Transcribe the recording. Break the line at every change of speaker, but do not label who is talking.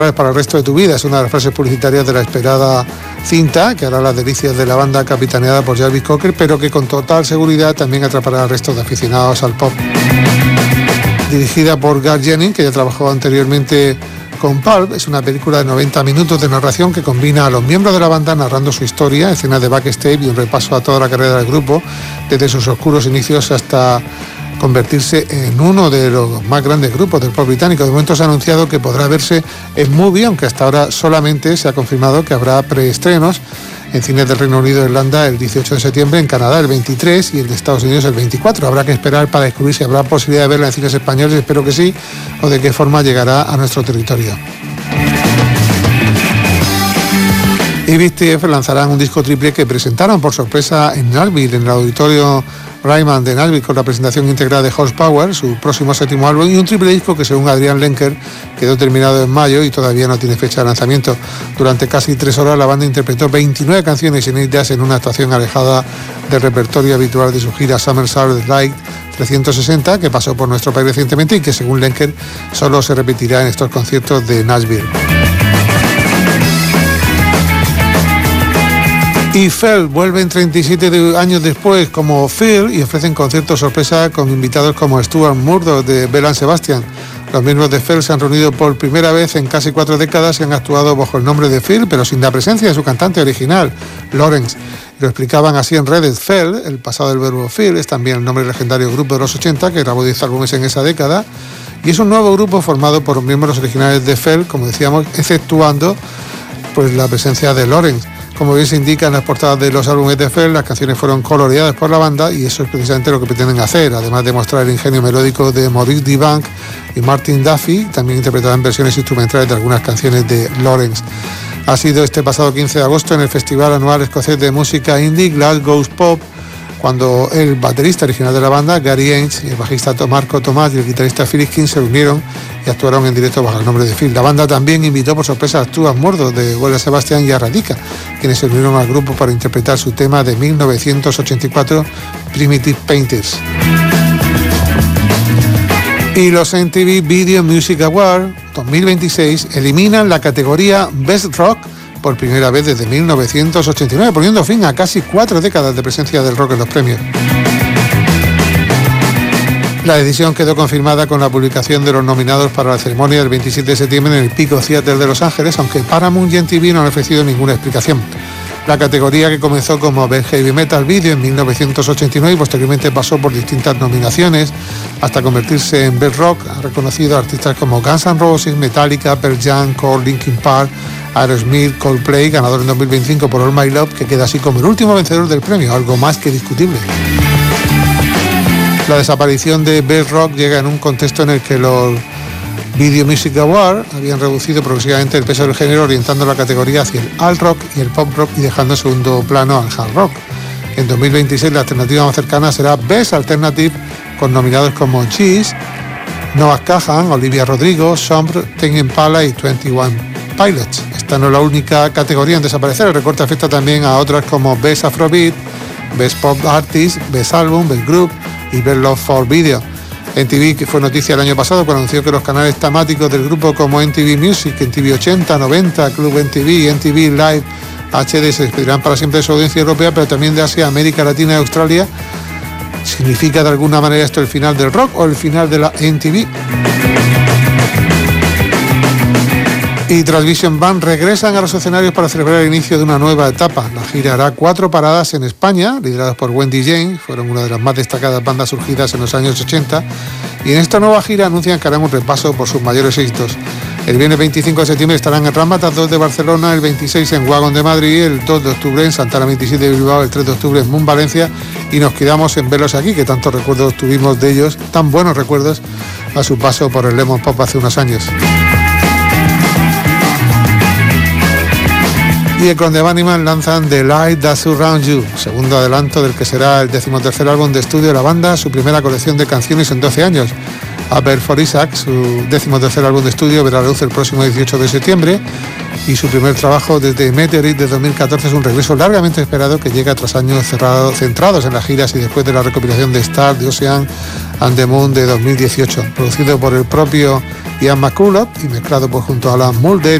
para el resto de tu vida. Es una de las frases publicitarias de la esperada cinta que hará las delicias de la banda capitaneada por Jarvis Cocker, pero que con total seguridad también atrapará al resto de aficionados al pop. Dirigida por Garth Jennings, que ya trabajó anteriormente con Pulp, es una película de 90 minutos de narración que combina a los miembros de la banda narrando su historia, escenas de backstage y un repaso a toda la carrera del grupo, desde sus oscuros inicios hasta convertirse en uno de los más grandes grupos del pop británico. De momento se ha anunciado que podrá verse en Movie, aunque hasta ahora solamente se ha confirmado que habrá preestrenos en cines del Reino Unido e Irlanda el 18 de septiembre, en Canadá el 23 y en Estados Unidos el 24. Habrá que esperar para descubrir si habrá posibilidad de verla en cines españoles, espero que sí, o de qué forma llegará a nuestro territorio. Y BTF lanzarán un disco triple que presentaron por sorpresa en Nashville, en el auditorio Ryman de Nashville, con la presentación íntegra de Horsepower, su próximo 7º álbum, y un triple disco que, según Adrián Lenker, quedó terminado en mayo y todavía no tiene fecha de lanzamiento. Durante casi 3 horas la banda interpretó 29 canciones inéditas en una actuación alejada del repertorio habitual de su gira Summer Sound Light 360, que pasó por nuestro país recientemente y que, según Lenker, solo se repetirá en estos conciertos de Nashville. Y Fell vuelven 37 años después como Phil y ofrecen conciertos sorpresa con invitados como Stuart Murdoch de Belle and Sebastian. Los miembros de Fell se han reunido por primera vez en casi 4 décadas y han actuado bajo el nombre de Phil, pero sin la presencia de su cantante original, Lawrence. Lo explicaban así en Reddit. Fell, el pasado del verbo Phil, es también el nombre del legendario grupo de los 80 que grabó 10 álbumes en esa década, y es un nuevo grupo formado por miembros originales de Fell, como decíamos, exceptuando pues la presencia de Lawrence. Como bien se indica en las portadas de los álbumes de Fell, las canciones fueron coloreadas por la banda y eso es precisamente lo que pretenden hacer, además de mostrar el ingenio melódico de Maurice DeVank y Martin Duffy. También interpretarán versiones instrumentales de algunas canciones de Lawrence. Ha sido este pasado 15 de agosto en el Festival Anual Escocés de Música Indie Glasgow Pop, cuando el baterista original de la banda, Gary Ainge, el bajista Marco Tomás y el guitarrista Phil King se reunieron y actuaron en directo bajo el nombre de Phil. La banda también invitó por sorpresa a Stuart Murdoch de Belle and Sebastian y a Radica, quienes se unieron al grupo para interpretar su tema de 1984, Primitive Painters. Y los MTV Video Music Awards 2026 eliminan la categoría Best Rock por primera vez desde 1989, poniendo fin a casi 4 décadas de presencia del rock en los premios. La decisión quedó confirmada con la publicación de los nominados para la ceremonia del 27 de septiembre en el Pico Theatre de Los Ángeles, aunque Paramount y MTV no han ofrecido ninguna explicación. La categoría, que comenzó como Best Heavy Metal Video en 1989 y posteriormente pasó por distintas nominaciones hasta convertirse en Best Rock, ha reconocido a artistas como Guns N' Roses, Metallica, Pearl Jam, Korn, Linkin Park, Aerosmith, Coldplay, ganador en 2025 por All My Love, que queda así como el último vencedor del premio, algo más que discutible. La desaparición de Best Rock llega en un contexto en el que los Video Music Awards habían reducido progresivamente el peso del género, orientando la categoría hacia el alt rock y el pop rock y dejando en segundo plano al hard rock. En 2026 la alternativa más cercana será Best Alternative, con nominados como Cheese, Noah Kahan, Olivia Rodrigo, Sombre, Tame Impala y 21 Pilots. Esta no es la única categoría en desaparecer. El recorte afecta también a otras como Best Afrobeat, Best Pop Artist, Best Album, Best Group y Best Love for Video. MTV, que fue noticia el año pasado cuando anunció que los canales temáticos del grupo como MTV Music, MTV 80, 90, Club MTV y MTV Live HD se despedirán para siempre de su audiencia europea, pero también de Asia, América Latina y Australia. ¿Significa de alguna manera esto el final del rock o el final de la MTV? Y Transvision Band regresan a los escenarios para celebrar el inicio de una nueva etapa. La gira hará 4 paradas en España, lideradas por Wendy James, fueron una de las más destacadas bandas surgidas en los años 80, y en esta nueva gira anuncian que harán un repaso por sus mayores éxitos. El viernes 25 de septiembre estarán en Rambatas 2 de Barcelona, el 26 en Wagon de Madrid, el 2 de octubre en Santana 27 de Bilbao, el 3 de octubre en Moon Valencia, y nos quedamos en verlos aquí, que tantos recuerdos tuvimos de ellos, tan buenos recuerdos a su paso por el Lemon Pop hace unos años. Y con The Bunnymen lanzan The Light That Surrounds You, segundo adelanto del que será el 13º álbum de estudio de la banda, su primera colección de canciones en 12 años. Upper for Isaac, su 13º álbum de estudio, verá la luz el próximo 18 de septiembre y su primer trabajo desde Meteorite de 2014 es un regreso largamente esperado que llega tras años centrados en las giras y después de la recopilación de Star, The Ocean and the Moon de 2018. Producido por el propio Ian McCulloch, y mezclado pues junto a Alan Mulder